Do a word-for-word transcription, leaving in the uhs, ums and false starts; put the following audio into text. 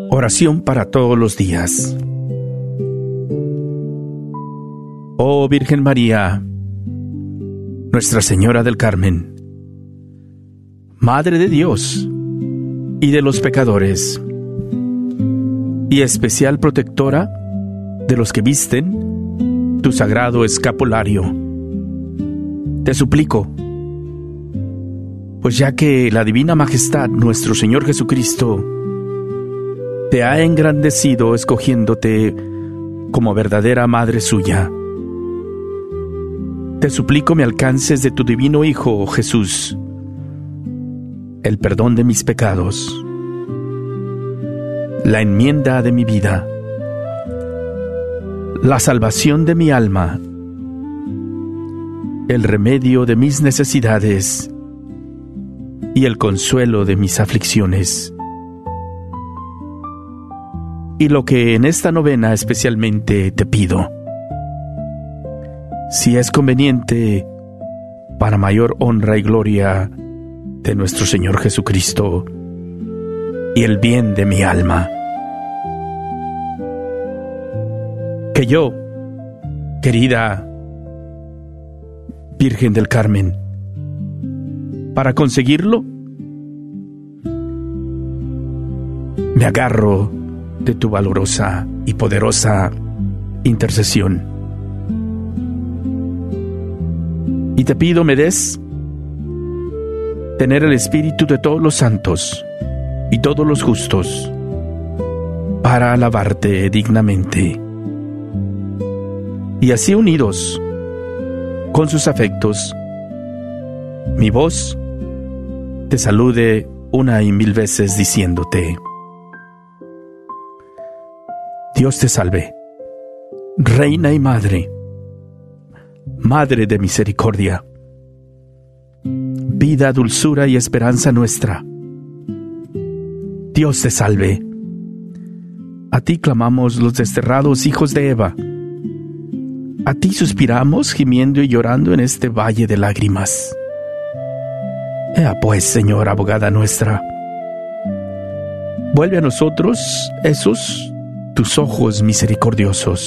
Oración para todos los días. Oh Virgen María, Nuestra Señora del Carmen, Madre de Dios y de los pecadores, y especial protectora de los que visten tu sagrado escapulario, te suplico, pues ya que la Divina Majestad, nuestro Señor Jesucristo, te ha engrandecido escogiéndote como verdadera madre suya, te suplico me alcances de tu divino Hijo, Jesús, el perdón de mis pecados, la enmienda de mi vida, la salvación de mi alma, el remedio de mis necesidades y el consuelo de mis aflicciones. Y lo que en esta novena especialmente te pido, si es conveniente, para mayor honra y gloria de nuestro Señor Jesucristo y el bien de mi alma, que yo, querida Virgen del Carmen, para conseguirlo, me agarro de tu valorosa y poderosa intercesión. Y te pido me des tener el espíritu de todos los santos y todos los justos para alabarte dignamente. Y así unidos con sus afectos, mi voz te salude una y mil veces diciéndote: Dios te salve, Reina y Madre, Madre de misericordia, vida, dulzura y esperanza nuestra. Dios te salve. A ti clamamos los desterrados hijos de Eva. A ti suspiramos gimiendo y llorando en este valle de lágrimas. Ea pues, Señora abogada nuestra, vuelve a nosotros esos tus ojos misericordiosos.